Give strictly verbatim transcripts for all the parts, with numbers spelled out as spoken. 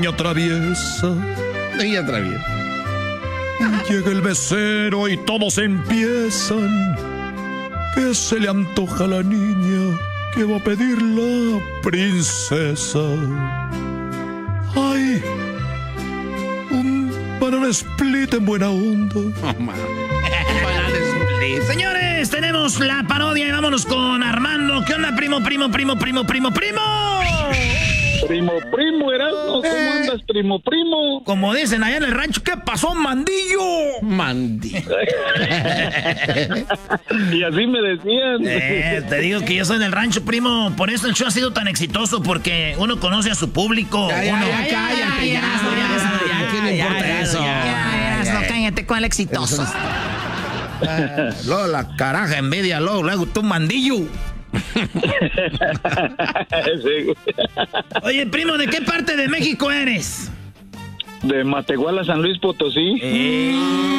niña traviesa. Niña traviesa. Llega el mesero y todos empiezan. ¿Qué se le antoja a la niña? ¿Qué va a pedir la princesa? ¡Ay! Un banana split en buena onda. Oh, man. Un banana split. Señores, tenemos la parodia y vámonos con Armando. ¿Qué onda, primo, primo, primo, primo, primo, primo? Primo, primo, Erasmo, ¿cómo Eh. andas, primo, primo? Como dicen allá en el rancho, ¿qué pasó, mandillo? Mandillo. Y así me decían. Eh, te digo que yo soy del rancho, primo. Por eso el show ha sido tan exitoso, porque uno conoce a su público. Ya, ya, uno... ya, cállate, ya, ya, ya, ¿quién le importa eso? Ya, ya, no, cállate con el exitoso. Ah, luego la caraja envidia, luego, luego tú, mandillo. Sí. Oye, primo, ¿de qué parte de México eres? De Matehuala, San Luis Potosí. Eh,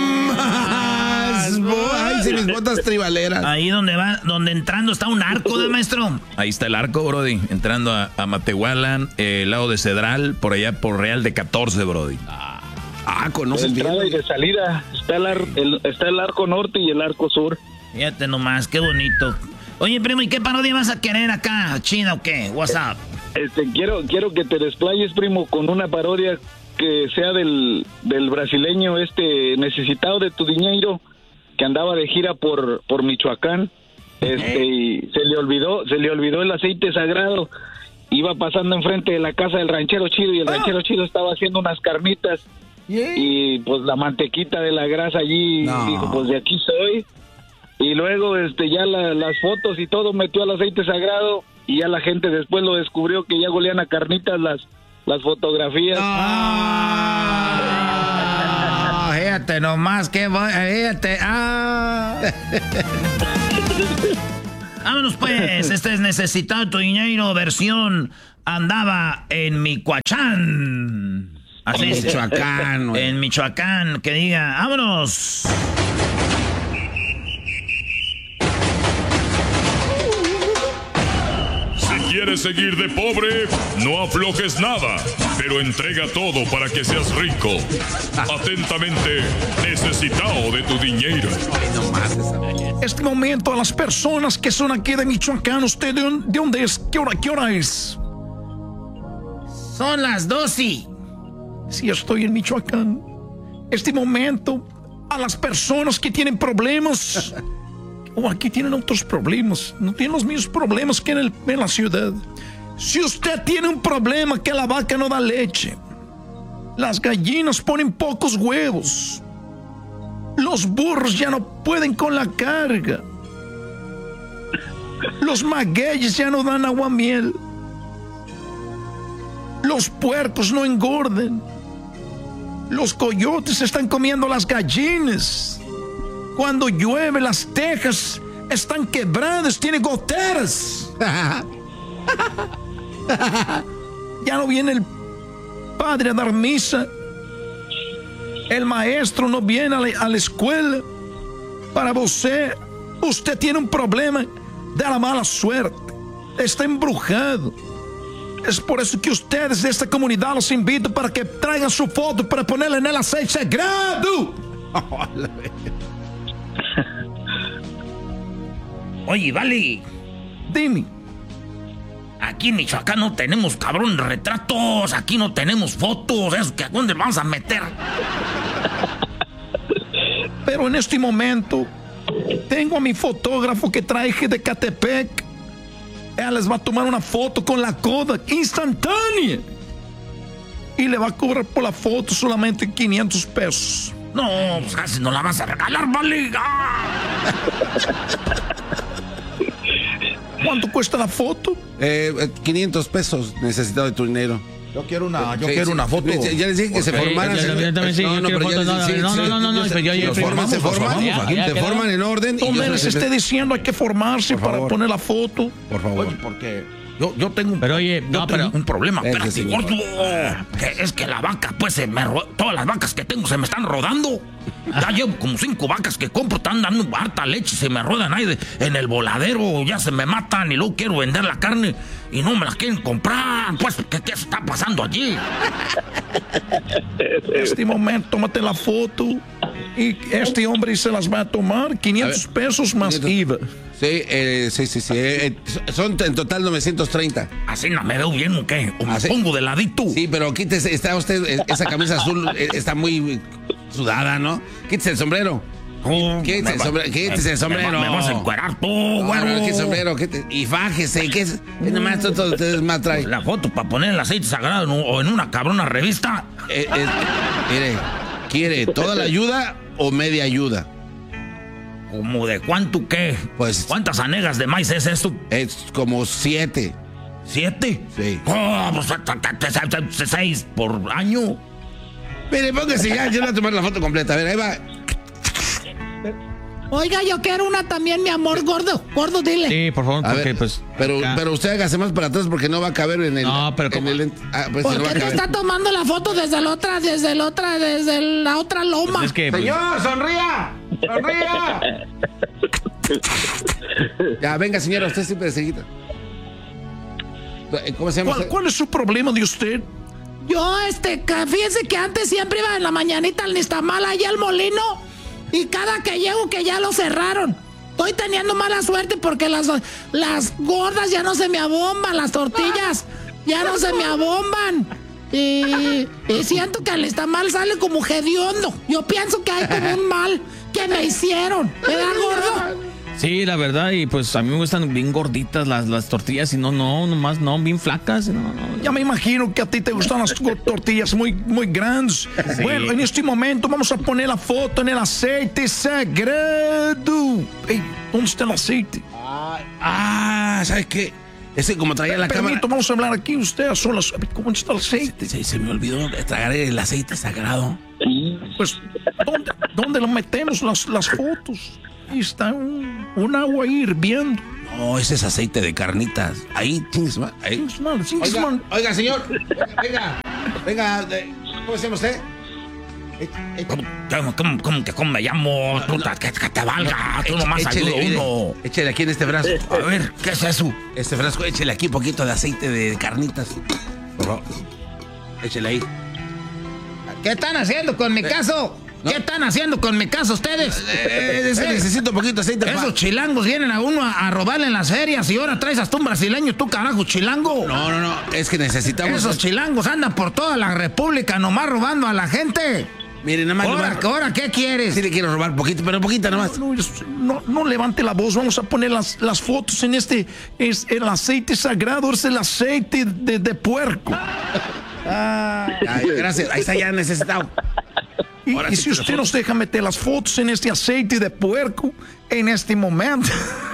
Ay, sí, mis botas tribaleras. ahí donde va, donde entrando está un arco, ¿de maestro? Ahí está el arco, Brody. Entrando a, a Matehuala, eh, el lado de Cedral, por allá por Real de catorce, Brody. Ah, De conoces bien. entrada y de salida. Está el, ar- el- está el arco norte y el arco sur. Fíjate nomás, qué bonito. Oye, primo, ¿y qué parodia vas a querer acá? ¿China o qué? What's up? Este, quiero, quiero que te desplayes, primo, con una parodia que sea del, del brasileño este necesitado de tu dinero, que andaba de gira por, por Michoacán. Este, y se le olvidó, se le olvidó el aceite sagrado. Iba pasando enfrente de la casa del ranchero chido y el ranchero chido estaba haciendo unas carnitas. Y pues la mantequita de la grasa allí, No. dijo, pues de aquí soy. Y luego este ya la- las fotos y todo metió al aceite sagrado y ya la gente después lo descubrió que ya golían a carnitas las, las fotografías. Ah, fíjate nomás, qué bo- fíjate. Ah. Vámonos pues, este es Necesitado tu dinero, versión andaba en Michoacán. Así En es. Michoacán, güey. En Michoacán, que diga, vámonos. Si quieres seguir de pobre, no aflojes nada, pero entrega todo para que seas rico. Atentamente, necesitado de tu dinero. Este momento a las personas que son aquí de Michoacán, ¿usted de, dónde- de dónde es? ¿Qué hora, qué hora es? Son las doce. Si estoy en Michoacán. Este momento a las personas que tienen problemas. O aquí tienen otros problemas. No tienen los mismos problemas que en, el- en la ciudad. Si usted tiene un problema que la vaca no da leche, las gallinas ponen pocos huevos, los burros ya no pueden con la carga, los magueyes ya no dan aguamiel, los puercos no engordan, los coyotes están comiendo las gallinas. Cuando llueve, las tejas están quebradas, tiene goteras. Ya no viene el padre a dar misa. El maestro no viene a la, a la escuela. Para usted, usted tiene un problema de la mala suerte. Está embrujado. Es por eso que ustedes de esta comunidad los invito para que traigan su foto para ponerla en el aceite sagrado. Oye, vale. Dime. Aquí en Michoacán no tenemos, cabrón, retratos. Aquí no tenemos fotos. Eso que, ¿a dónde vamos a meter? Pero en este momento tengo a mi fotógrafo que traje de Catepec. Él les va a tomar una foto con la Kodak instantánea. Y le va a cobrar por la foto solamente quinientos pesos. No, pues casi no la vas a regalar, vale. ¡Ah! ¿Cuánto cuesta la foto? Eh, quinientos pesos, necesitado de tu dinero. Yo quiero una, yo Sí, quiero sí, una foto. Ya, ya les dije que se Porque- formaran. Yo también, también, sí, yo quiero pero ya fotos, les- no, sí, no, sí, no, no, no, yo no, sé- yo- yo- los yo- forman, se formamos, forman, formamos, aquí se quedamos. forman en orden. y Hombre, yo les se- esté diciendo hay que formarse Por para favor. poner la foto. Por favor. Oye, porque Yo, yo tengo un, pero oye, yo no, tengo pero, un problema. Espérate, gordo. Que es que la vaca, pues, se me ro- todas las vacas que tengo se me están rodando. Ya llevo como cinco vacas que compro, están dando harta leche, se me ruedan ahí de, en el voladero, ya se me matan y luego quiero vender la carne y no me la quieren comprar. Pues, ¿qué, qué está pasando allí? En este momento, tómate la foto y este hombre se las va a tomar quinientos pesos más I V A. Sí, eh, sí, sí, sí. Eh, son en total novecientos treinta. ¿Así no me veo bien o qué? ¿O me Así. pongo de ladito? Sí, pero quítese, está usted, esa camisa azul eh, está muy sudada, ¿no? Quítese el sombrero. Oh, Quítese me el va- sombrero. Quítese el me- sombrero. Me, me vas a encuerar tú, No, güero. no, no, qué sombrero, quítese- y fájese, ¿qué es? Es nomás todo, todo ustedes más trae. La foto para poner el aceite sagrado en un- o en una cabrona revista. Eh, eh, mire, ¿quiere toda la ayuda o media ayuda? ¿Cómo de cuánto qué? Pues- ¿Cuántas anegas de maíz es esto? Es como siete. ¿Siete? Sí. Oh, pues, ta- ta- ta- ta- ta- seis por año. Mire, póngase ya, yo le voy a tomar la foto completa. A ver, ahí va. Oiga, yo quiero una también, mi amor, gordo. Gordo, dile. Sí, por favor, A porque ver, pues... pero, acá. pero usted hágase más para atrás porque no va a caber en el. No, pero en ¿cómo? el- ah, pues, ¿Por si no va qué a te caber. está tomando la foto desde la otra, desde la otra, desde la otra loma? Es que... pues, Señor, sonría. Sonría. Ya, venga, señora, usted siempre de seguida. ¿Cómo se llama? ¿Cuál, usted? cuál es su problema de usted? Yo, este, que fíjense que antes siempre iba en la mañanita al Nistamal allá al molino. Y cada que llego que ya lo cerraron. Estoy teniendo mala suerte porque las, las gordas ya no se me abomban, las tortillas ya no se me abomban. Y, y siento que al Nistamal sale como hediondo. Yo pienso que hay como un mal que me hicieron. ¿Verdad, gordo? Sí, la verdad, y pues a mí me gustan bien gorditas las, las tortillas y no, no, nomás no, bien flacas. No, no. Ya me imagino que a ti te gustan las go- tortillas muy, muy grandes. Bueno, en este momento vamos a poner la foto en el aceite sagrado. Ey, ¿dónde está el aceite? Ah, ¿sabes qué? Ese como traía la cámara. Permito, vamos a hablar aquí usted a solas. ¿Cómo está el aceite? Se, se me olvidó de tragar el aceite sagrado. Pues, ¿dónde, dónde lo metemos las, las fotos? Ahí está un, un agua ahí hirviendo. No, ese es aceite de carnitas. Ahí, chingues, ma- ahí. Chingues, man, chingues, Oiga, man. oiga, señor. Venga, venga. de- ¿Cómo se llama usted? Eh, eh, ¿Cómo, cómo, cómo, cómo que cómo me llamo? Tú, que, que te valga. Tú eche- nomás échele, ayuda mire, uno. Échele aquí en este brazo. A ver, ¿qué es eso? Este frasco, échele aquí un poquito de aceite de carnitas. Por favor. Échele ahí. ¿Qué están haciendo con mi caso? ¿Qué están haciendo con mi caso ustedes? Eh, ese necesito un poquito de aceite. pa- Esos chilangos vienen a uno a, a robarle en las ferias y ahora traes hasta un brasileño, tú carajo, chilango. No, no, no. Es que necesitamos. Esos chilangos andan por toda la república nomás robando a la gente. Mire, nada más. Ahora, nomás- ahora, ¿qué quieres? Sí le quiero robar poquito, pero poquita nomás. No, es- no, no levante la voz, vamos a poner las, las fotos en este, es el aceite sagrado, es el aceite de, de puerco. Ay, gracias. Ahí está ya necesitado. Y, Ahora y sí si que usted las nos deja meter las fotos en este aceite de puerco, en este momento,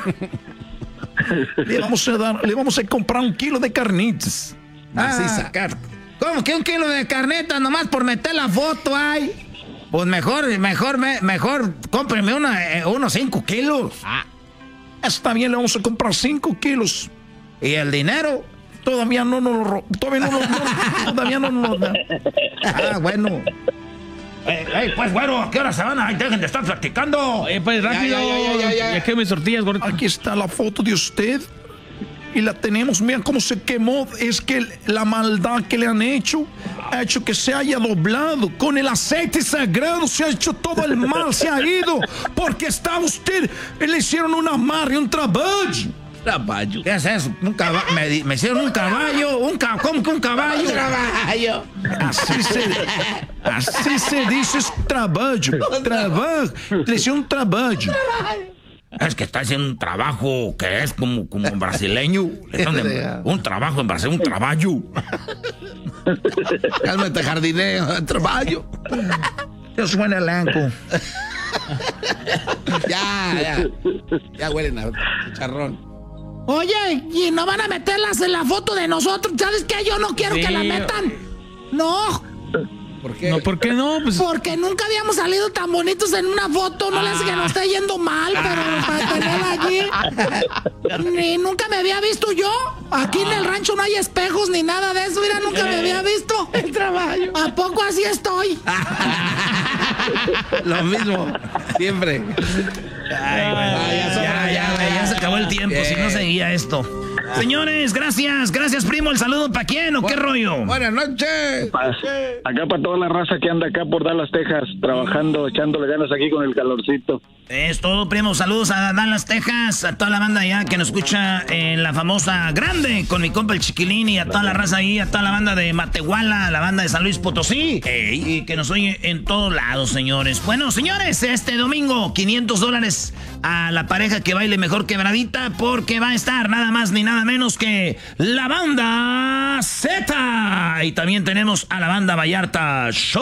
le vamos a dar, le vamos a comprar un kilo de carnitas. Maciza. Ah, ¿cómo que un kilo de carnetas nomás por meter la foto ahí? Pues mejor, mejor, me- mejor, cómpreme una, eh, unos cinco kilos. Está bien, le vamos a comprar cinco kilos. ¿Y el dinero? Todavía no nos lo ro- todavía no, nos- no- todavía no nos lo da. Ah, bueno. Ey, ey, pues, güero, ¿a qué hora se van? Ay, dejen de estar platicando. Oye, pues rápido. ya, ya, ya, ya. Ya que mis tortillas, gordo. Aquí está la foto de usted y la tenemos. Miren cómo se quemó. Es que la maldad que le han hecho ha hecho que se haya doblado. Con el aceite sagrado se ha hecho todo el mal, se ha ido. Porque está usted, le hicieron un amarre, un trabajo. Traballo. ¿Qué es eso? Un caba- me, di- me hicieron un caballo. Un ca- ¿Cómo que un caballo? Traballo. Así se, así se dice es trabajo. Trabajo. Le hicieron un trabajo. Es que está haciendo un trabajo que es como, como un brasileño. Le hicieron de- un trabajo en Brasil, un trabajo. Cálmate, jardinero. Traballo. Eso suena elenco. Ya, ya. Ya huelen a chicharrón. Oye, y no van a meterlas en la foto de nosotros. ¿Sabes qué? Yo no quiero Sí. que la metan. No. ¿Por qué? No, ¿por qué no? Pues... Porque nunca habíamos salido tan bonitos en una foto. No le hace que nos esté yendo mal, pero para tenerla allí. Ni nunca me había visto yo. Aquí en el rancho no hay espejos ni nada de eso. Mira, nunca me había visto. El trabajo. ¿A poco así estoy? Lo mismo, siempre. Ay, güey. ya, Ya, ya, güey, ya se acabó el tiempo, si no seguía esto. Señores, gracias, gracias, primo. ¿El saludo para quién o qué rollo? Buenas noches. Pa- Acá para toda la raza que anda acá por Dallas, Texas, trabajando, echándole ganas aquí con el calorcito. Es todo, primo. Saludos a Dallas, Texas, a toda la banda allá que nos escucha en la famosa Grande con mi compa el Chiquilín y a toda la raza ahí, a toda la banda de Matehuala, a la banda de San Luis Potosí. Y que nos oye en todos lados, señores. Bueno, señores, este domingo, quinientos dólares a la pareja que baile mejor quebradita porque va a estar nada más ni nada menos que la banda Z. Y también tenemos a la banda Vallarta Show.